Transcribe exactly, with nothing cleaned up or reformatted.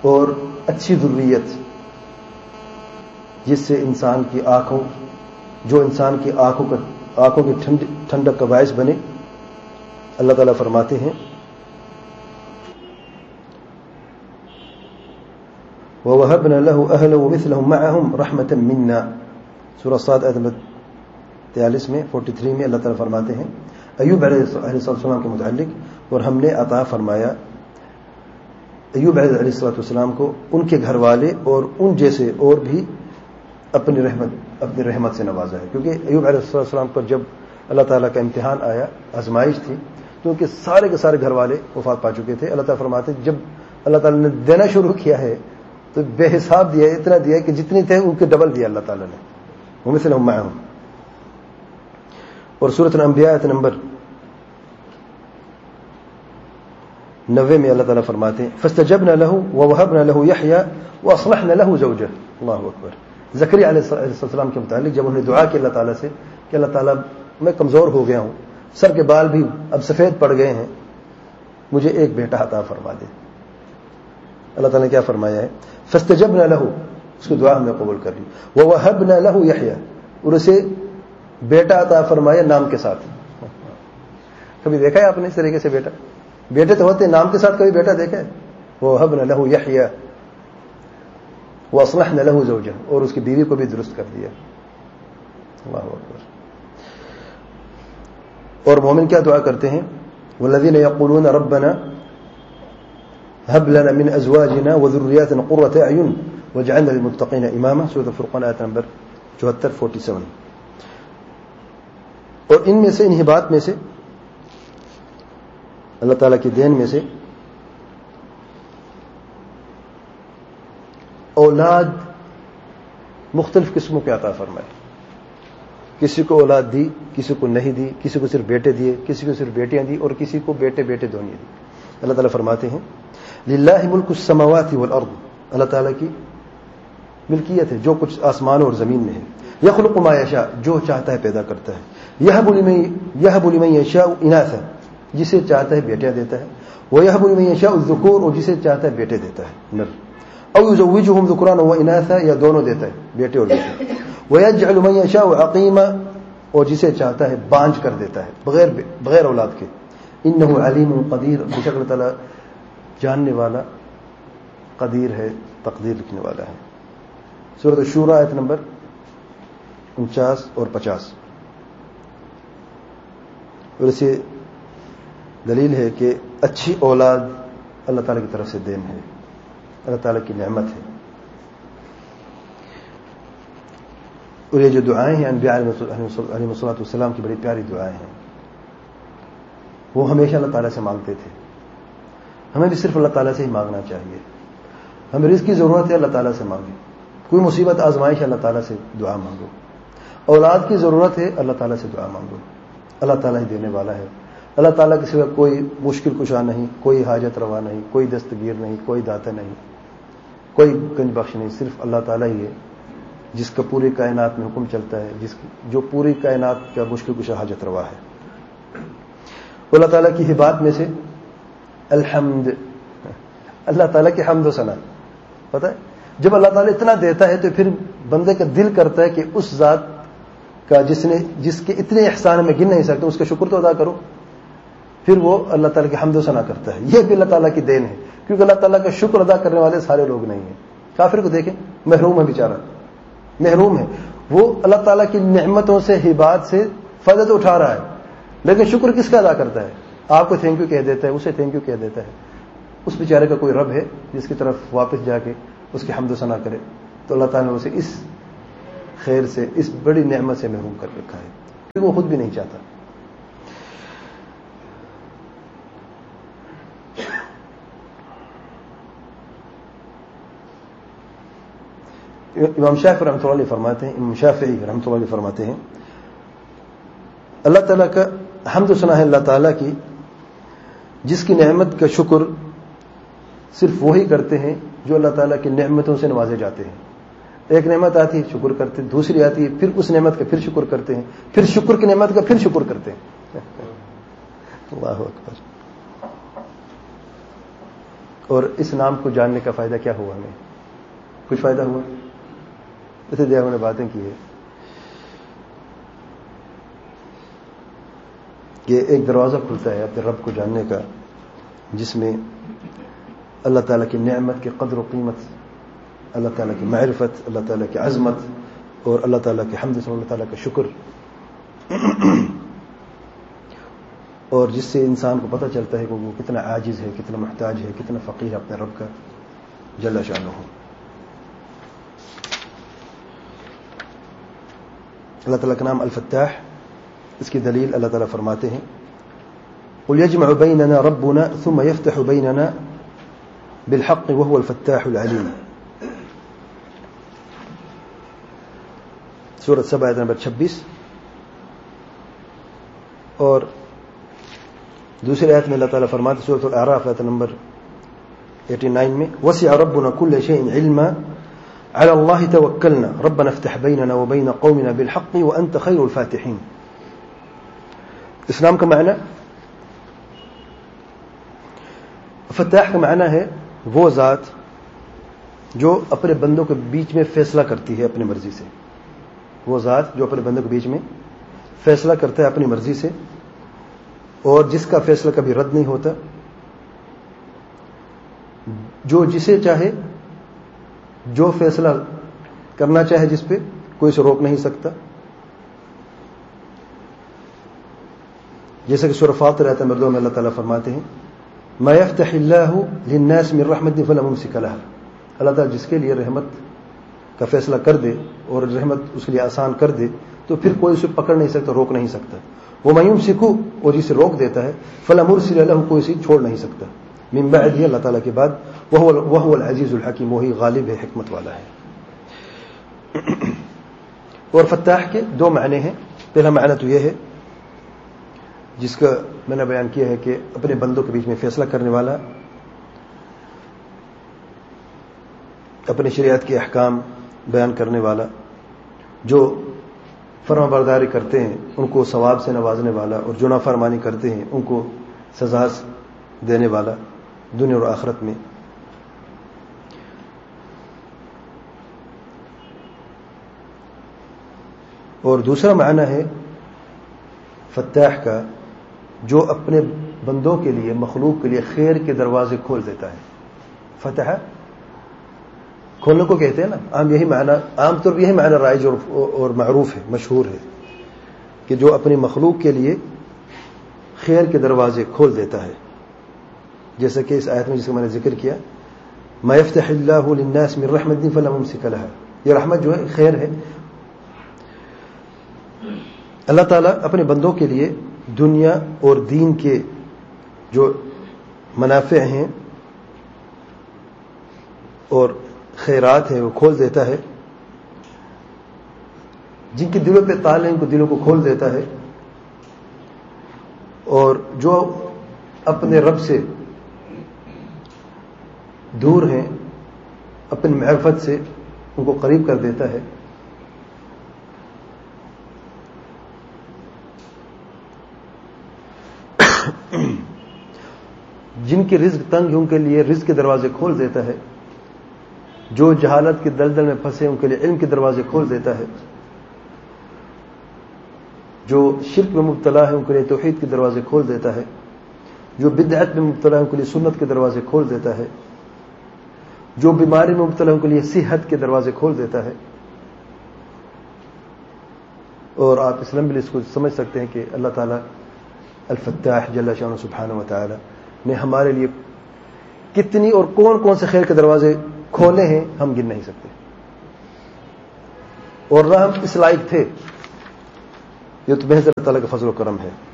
اور اچھی ذریت جس سے انسان کی آنکھوں جو انسان کی آنکھوں کا آنکھوں کی ٹھنڈک کا باعث بنے. اللہ تعالیٰ فرماتے ہیں وَوَهَبْنَا لَهُ أَهْلَهُ وَمِثْلَهُمْ مَعَهُمْ رَحْمَةً مِنَّا. سورہ صاد آیت نمبر تیالیس میں تینتالیس میں اللہ تعالیٰ فرماتے ہیں ایوب علیہ السلام کے متعلق، اور ہم نے عطا فرمایا ایوب علیہ السلام کو ان کے گھر والے اور ان جیسے اور بھی اپنی رحمت اپنی رحمت سے نوازا ہے. کیونکہ ایوب علیہ السلام پر جب اللہ تعالیٰ کا امتحان آیا، آزمائش تھی، کیونکہ سارے کے سارے گھر والے وفات پا چکے تھے. اللہ تعالیٰ فرماتے ہیں جب اللہ تعالیٰ نے دینا شروع کیا ہے تو بے حساب دیا، اتنا دیا کہ جتنے تھے ان کے ڈبل دیا اللہ تعالیٰ نے. وَمِثْلَهُمْ مَعَهُمْ. اور سورۃ الانبیاء آیت نمبر نوے میں اللہ تعالیٰ فرماتے ہیں فَاسْتَجَبْنَا لَهُ وَوَهَبْنَا لَهُ يَحْيَىٰ وَأَصْلَحْنَا لَهُ زَوْجَهُ. اللہ اکبر. زکریا علیہ السلام کے متعلق جب انہوں نے دعا کی اللہ تعالیٰ سے کہ اللہ تعالیٰ میں کمزور ہو گیا ہوں، سر کے بال بھی اب سفید پڑ گئے ہیں، مجھے ایک بیٹا عطا فرما دے. اللہ تعالیٰ نے کیا فرمایا ہے فَاسْتَجَبْنَا لَهُ، اس کی دعا ہم نے قبول کر لی. وَوَهَبْنَا لَهُ يَحْيَىٰ، اور اسے بیٹا عطا فرمایا نام کے ساتھ. کبھی دیکھا ہے آپ نے اس طریقے سے بیٹا؟ بیٹے تو ہوتے نام کے ساتھ، کبھی بیٹا دیکھا ہے؟ وَوَهَبْنَا لَهُ يَحْيَىٰ وَأَصْلَحْنَا لَهُ زَوْجَهُ، اور اس کی بیوی کو بھی درست کر دیا. اللہ اکبر. اور مومن کیا دعا کرتے ہیں وَالَّذِينَ يَقُولُونَ رَبَّنَا هَبْ لَنَا مِنْ أَزْوَاجِنَا وَذُرِّيَّاتِنَا قُرَّةَ أَعْيُنٍ وَاجْعَلْنَا لِلْمُتَّقِينَ إِمَامًا. سورۃ الفرقان آیت نمبر چوہتر فورٹی سیون. اور ان میں سے انہی بات میں سے اللہ تعالیٰ کی دین میں سے اولاد مختلف قسموں کے عطا فرمائے. کسی کو اولاد دی، کسی کو نہیں دی، کسی کو صرف بیٹے دیے، کسی کو صرف بیٹیاں دی، اور کسی کو بیٹے بیٹے دونوں دی. اللہ تعالیٰ فرماتے ہیں للہ ملک السماوات والارض، اللہ تعالیٰ کی ملکیت ہے جو کچھ آسمانوں اور زمین میں ہے. یخلق ما یشاء، جو چاہتا ہے پیدا کرتا ہے. یہب لمن یہب لمن یشاء اناثا، جسے چاہتا ہے بیٹیاں دیتا ہے. ویہب لمن یشاء الذکور، اور جسے چاہتا ہے بیٹے دیتا ہے نر. او یزوجہم ذکرانا واناثا، یا دونوں دیتا ہے بیٹے اور بیٹے. ویجعل من یشاء عقیما، اور جسے چاہتا ہے بانجھ کر دیتا ہے بغیر بغیر اولاد کے. انہ علیم قدیر، بے شک اللہ تعالیٰ جاننے والا قدیر ہے، تقدیر لکھنے والا ہے. سورۃ الشورى آیت نمبر انچاس اور پچاس. اور اسے دلیل ہے کہ اچھی اولاد اللہ تعالیٰ کی طرف سے دین ہے، اللہ تعالیٰ کی نعمت ہے. اور یہ جو دعائیں ہیں انبیاء علیہ الصلوۃ والسلام کی بڑی پیاری دعائیں ہیں، وہ ہمیشہ اللہ تعالیٰ سے مانگتے تھے. ہمیں بھی صرف اللہ تعالیٰ سے ہی مانگنا چاہیے. ہمیں رزق کی ضرورت ہے، اللہ تعالیٰ سے مانگیں. کوئی مصیبت آزمائش ہے، اللہ تعالیٰ سے دعا مانگو. اولاد کی ضرورت ہے، اللہ تعالیٰ سے دعا مانگو. اللہ تعالیٰ ہی دینے والا ہے. اللہ تعالیٰ کے سوا کوئی مشکل کشا نہیں، کوئی حاجت روا نہیں، کوئی دستگیر نہیں، کوئی داتا نہیں، کوئی گنج بخش نہیں. صرف اللہ تعالیٰ ہی ہے جس کا پوری کائنات میں حکم چلتا ہے، جس جو پوری کائنات کا مشکل کشا حاجت روا ہے. اللہ تعالیٰ کی ہبات میں سے الحمد، اللہ تعالیٰ کی حمد و ثنا. پتہ ہے جب اللہ تعالیٰ اتنا دیتا ہے تو پھر بندے کا دل کرتا ہے کہ اس ذات کا جس نے جس کے اتنے احسان میں گن نہیں سکتے اس کا شکر تو ادا کرو. پھر وہ اللہ تعالیٰ کی حمد و ثنا کرتا ہے. یہ بھی اللہ تعالیٰ کی دین ہے، کیونکہ اللہ تعالیٰ کا شکر ادا کرنے والے سارے لوگ نہیں ہیں. کافر کو دیکھیں، محروم ہے بیچارہ، محروم ہے. وہ اللہ تعالیٰ کی نعمتوں سے ہبات سے فائدہ تو اٹھا رہا ہے، لیکن شکر کس کا ادا کرتا ہے؟ آپ کو تھینک یو کہہ دیتا ہے، اسے تھینک یو کہہ دیتا ہے. اس بیچارے کا کوئی رب ہے جس کی طرف واپس جا کے اس کی حمد و ثنا کرے؟ تو اللہ تعالیٰ نے اسے اس خیر سے، اس بڑی نعمت سے محروم کر رکھا ہے، کیونکہ وہ خود بھی نہیں چاہتا. امام شافعی رحمۃ اللہ علیہ فرماتے ہیں امام شافعی رحمۃ اللہ علیہ فرماتے ہیں اللہ تعالیٰ کا حمد و ثنا ہے اللہ تعالیٰ کی جس کی نعمت کا شکر صرف وہی کرتے ہیں جو اللہ تعالیٰ کی نعمتوں سے نوازے جاتے ہیں. ایک نعمت آتی ہے شکر کرتے ہیں، دوسری آتی ہے پھر اس نعمت کا پھر شکر کرتے ہیں، پھر شکر کی نعمت کا پھر شکر کرتے ہیں. اللہ اکبر. اور اس نام کو جاننے کا فائدہ کیا ہوا ہمیں؟ کچھ فائدہ ہوا؟ اسے دیا نے باتیں کی ہے کہ ایک دروازہ کھلتا ہے اپنے رب کو جاننے کا، جس میں اللہ تعالیٰ کی نعمت کی قدر و قیمت، اللہ تعالیٰ کی معرفت، اللہ تعالیٰ کی عظمت اور اللہ تعالیٰ کی حمد، اللہ تعالیٰ کا شکر، اور جس سے انسان کو پتہ چلتا ہے کہ وہ کتنا عاجز ہے، کتنا محتاج ہے، کتنا فقیر ہے اپنے رب کا جل شانہ ہو۔ اللہ تعالیٰ کا نام الفتاح، اس کی دلیل اللہ تعالیٰ فرماتے ہیں قل يجمع بيننا ربنا ثم يفتح بيننا بالحق وهو الفتاح العليم، سورۃ سبا آیت نمبر چھبیس۔ اور دوسری آیت میں اللہ تعالیٰ فرماتے ہیں سورۃ الاعراف آیت نمبر نناسی میں وسع ربنا كل شيء علما على الله توكلنا ربنا افتح بيننا وبين قومنا بالحق وانت خير الفاتحين۔ اسلام کا معنی، فتاح کا معنی ہے وہ ذات جو اپنے بندوں کے بیچ میں فیصلہ کرتی ہے اپنی مرضی سے، وہ ذات جو اپنے بندوں کے بیچ میں فیصلہ کرتا ہے اپنی مرضی سے، اور جس کا فیصلہ کبھی رد نہیں ہوتا، جو جسے چاہے جو فیصلہ کرنا چاہے جس پہ کوئی اسے روک نہیں سکتا، جیسا کہ سورہ فاطر آیت نمبر دو میں اللہ تعالیٰ فرماتے ہیں ما يفتح اللہ للناس من رحمت فلا ممسک لها، اللہ تعالیٰ جس کے لیے رحمت کا فیصلہ کر دے اور رحمت اس کے لیے آسان کر دے تو پھر کوئی اسے پکڑ نہیں سکتا، روک نہیں سکتا۔ ومن یمسک، اور جسے روک دیتا ہے، فلا مرسل له، کوئی اسے چھوڑ نہیں سکتا، من بعد، اللہ تعالیٰ کے بعد، وهو العزیز الحکیم، وہی غالب ہے، حکمت والا ہے۔ اور فتاح کے دو معنی ہیں، پہلا معنی تو یہ ہے جس کا میں نے بیان کیا ہے کہ اپنے بندوں کے بیچ میں فیصلہ کرنے والا، اپنی شریعت کے احکام بیان کرنے والا، جو فرما برداری کرتے ہیں ان کو ثواب سے نوازنے والا، اور جو نافرمانی کرتے ہیں ان کو سزا دینے والا دنیا اور آخرت میں۔ اور دوسرا معنی ہے فتاح کا جو اپنے بندوں کے لیے، مخلوق کے لیے خیر کے دروازے کھول دیتا ہے۔ فتح کھولنے کو کہتے ہیں نا، عام یہی معنی، عام طور پر یہی معنی رائج اور معروف ہے، مشہور ہے کہ جو اپنی مخلوق کے لیے خیر کے دروازے کھول دیتا ہے، جیسا کہ اس آیت میں جس کا میں نے ذکر کیا ما يفتح اللہ للناس من رحمت فلا ممسک لها، یہ رحمت جو ہے خیر ہے۔ اللہ تعالیٰ اپنے بندوں کے لیے دنیا اور دین کے جو منافع ہیں اور خیرات ہیں وہ کھول دیتا ہے، جن کے دلوں پہ تالے ان کو دلوں کو کھول دیتا ہے، اور جو اپنے رب سے دور ہیں اپنی معرفت سے ان کو قریب کر دیتا ہے۔ جن کی رزق تنگ ہے ان کے لیے رزق کے دروازے کھول دیتا ہے، جو جہالت کے دلدل میں پھنسے ان کے لیے علم کے دروازے کھول دیتا ہے، جو شرک میں مبتلا ہے ان کے لیے توحید کے دروازے کھول دیتا ہے، جو بدعت میں مبتلا ہے ان کے لیے سنت کے دروازے کھول دیتا ہے، جو بیماری میں مبتلا ہے ان کے لیے صحت کے دروازے کھول دیتا ہے۔ اور آپ اس لمبی لسٹ کو سمجھ سکتے ہیں کہ اللہ تعالیٰ الفتاح جل شانہ سبحانہ و تعالی نے ہمارے لیے کتنی اور کون کون سے خیر کے دروازے کھولے ہیں ہم گن نہیں سکتے، اور نہ ہم اس لائق تھے، یہ تو محض اللہ تعالیٰ کا فضل و کرم ہے۔